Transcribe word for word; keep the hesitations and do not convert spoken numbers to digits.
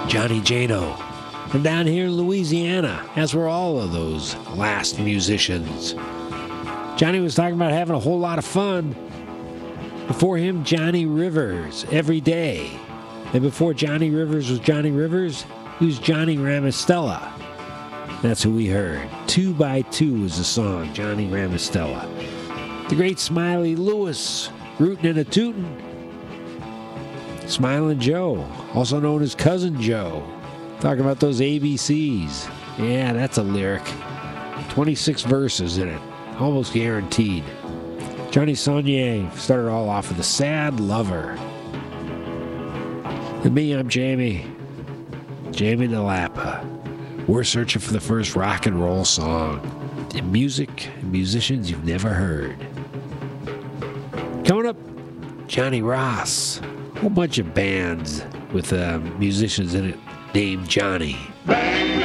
Johnny Jano. From down here in Louisiana, as were all of those last musicians. Johnny was talking about having a whole lot of fun. Before him, Johnny Rivers, Every Day. And before Johnny Rivers was Johnny Rivers, he was Johnny Ramostella. That's who we heard. Two by Two was the song, Johnny Ramostella. The great Smiley Lewis, Rootin' and a Tootin'. Smilin' Joe, also known as Cousin Joe. Talking about those A B Cs. Yeah, that's a lyric. twenty-six verses in it. Almost guaranteed. Johnny Saunier started all off with a Sad Lover. And me, I'm Jamie. Jamie DeLappa. We're searching for the first rock and roll song. And music and musicians you've never heard. Coming up, Johnny Ross. A whole bunch of bands with uh, musicians in it named Johnny. Bang,